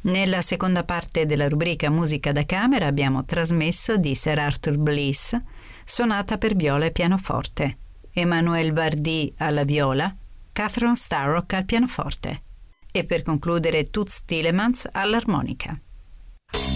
Nella seconda parte della rubrica Musica da camera abbiamo trasmesso di Sir Arthur Bliss, sonata per viola e pianoforte, Emmanuel Vardy alla viola, Catherine Starrock al pianoforte e per concludere Toots Thielemans all'armonica.